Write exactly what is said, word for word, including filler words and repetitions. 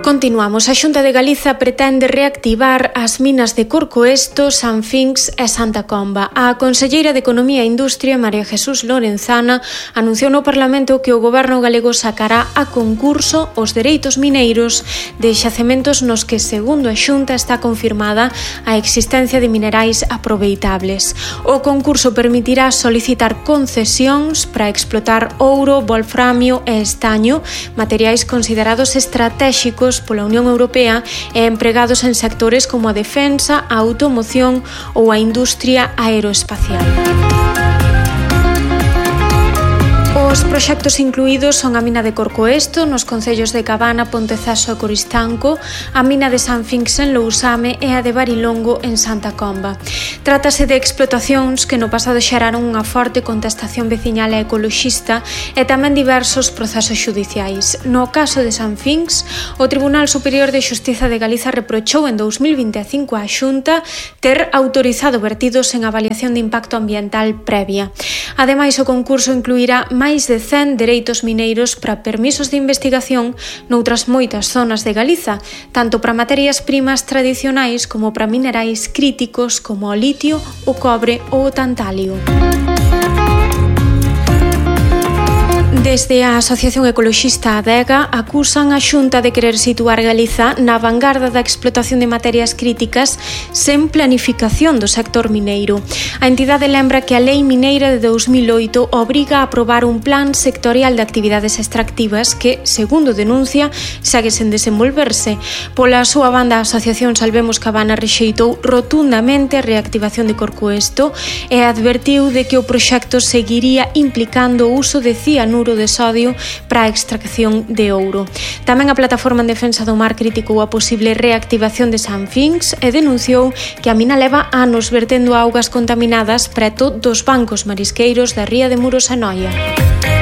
Continuamos. A Xunta de Galiza pretende reactivar as minas de Corcoesto, Sanfinx e Santa Comba. A conselleira de Economía e Industria, María Jesús Lorenzana, anunciou no Parlamento que o Goberno galego sacará a concurso os dereitos mineiros de xacementos nos que, segundo a Xunta, está confirmada a existencia de minerais aproveitables. O concurso permitirá solicitar concesións para explotar ouro, wolframio e estaño, materiais considerados estratégicos pola Unión Europea e empregados en sectores como a defensa, a automoción ou a industria aeroespacial. Os proxectos incluídos son a mina de Corcoesto nos concellos de Cabana, Ponteceso e Coristanco, a mina de Sanfinx en Lousame e a de Barilongo en Santa Comba. Trátase de explotacións que no pasado xeraron unha forte contestación veciñal e ecoloxista e tamén diversos procesos xudiciais. No caso de Sanfinx, o Tribunal Superior de Xustiza de Galiza reprochou en dous mil vinte e cinco á Xunta ter autorizado vertidos en avaliación de impacto ambiental previa. Ademais, o concurso incluirá máis de cen dereitos mineiros para permisos de investigación noutras moitas zonas de Galiza, tanto para materias primas tradicionais como para minerais críticos como o litio, o cobre ou o tantalio. Desde a Asociación Ecoloxista Adega acusan a Xunta de querer situar Galiza na vanguarda da explotación de materias críticas sen planificación do sector mineiro. A entidade lembra que a Lei Mineira de dous mil oito obriga a aprobar un plan sectorial de actividades extractivas que, segundo denuncia, segue sen desenvolverse. Pola súa banda, a Asociación Salvemos Cabana rexeitou rotundamente a reactivación de Corcoesto e advertiu de que o proxecto seguiría implicando o uso de cianuro de sodio para a extracción de ouro. Tamén a Plataforma en Defensa do Mar criticou a posible reactivación de Sanfinx e denunciou que a mina leva anos vertendo augas contaminadas preto dos bancos marisqueiros da ría de Muros e Noia.